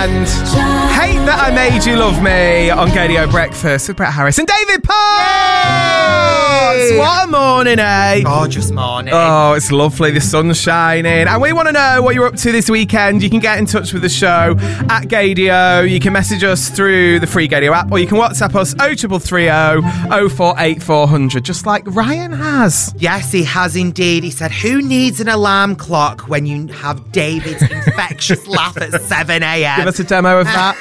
and Hate That I Made You Love Me on Gadio Breakfast with Brett Harris and David Potts. What a morning, eh? Gorgeous morning. Oh, it's lovely. The sun's shining. And we want to know what you're up to this weekend. You can get in touch with the show at Gadio. You can message us through the free Gadio app, or you can WhatsApp us 0330 048 400, just like Ryan has. Yes, he has indeed. He said, who needs an alarm clock when you have David's infectious laugh at 7 a.m? Give us a demo of that.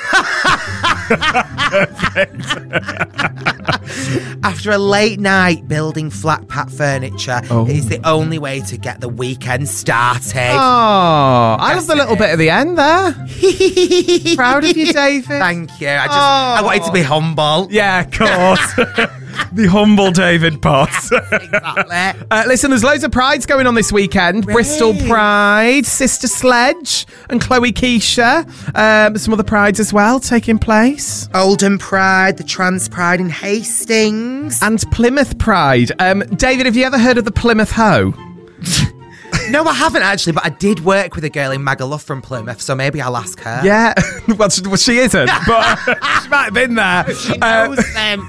After a late night building flat pack furniture, it's the only way to get the weekend started. Oh, I love the little bit at the end there. Proud of you, David. Thank you. I wanted to be humble. Yeah, of course. The humble David Potts. Exactly. Listen, there's loads of prides going on this weekend. Right. Bristol Pride, Sister Sledge and Chloe Keisha. Some other prides as well taking place. Oldham Pride, the Trans Pride in Hastings. And Plymouth Pride. David, have you ever heard of the Plymouth Hoe? No, I haven't actually, but I did work with a girl in Magaluf from Plymouth, so maybe I'll ask her. Yeah. Well, she isn't, but she might have been there. She knows them.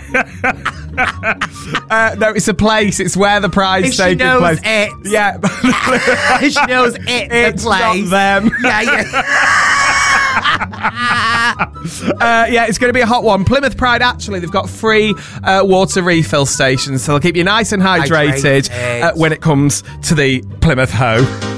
No, it's a place. It's where the pride's taking place. She knows it. Yeah. She knows it, It's the place. not them. Yeah. Yeah, it's going to be a hot one. Plymouth Pride, actually, they've got free water refill stations, so they'll keep you nice and hydrated Hydrated. when it comes to the Plymouth Hoe.